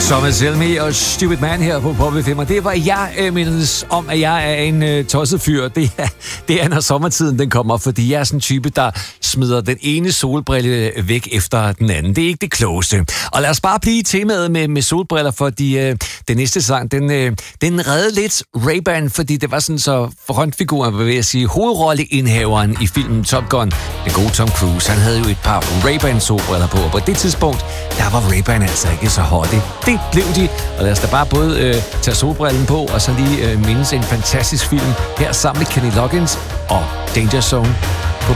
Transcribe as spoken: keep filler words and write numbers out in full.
Thomas Helmig og Stupid Man her på Pop F M, og det var jeg øh, mindes om, at jeg er en øh, tosset fyr. Det er, det er, når sommertiden den kommer, fordi jeg er sådan en type, der smider den ene solbrille væk efter den anden. Det er ikke det klogeste. Og lad os bare blive i temaet med, med solbriller, fordi øh, den næste sang, den, øh, den redde lidt Ray-Ban, fordi det var sådan så frontfiguren, vil jeg sige, hovedrolleindhaveren i filmen Top Gun, den gode Tom Cruise. Han havde jo et par Ray-Ban solbriller på, og på det tidspunkt, der var Ray-Ban altså ikke så hurtigt. Det blev de, og lad os da bare både øh, tage solbrillen på, og så lige øh, mindes en fantastisk film her sammen med Kenny Loggins og Danger Zone.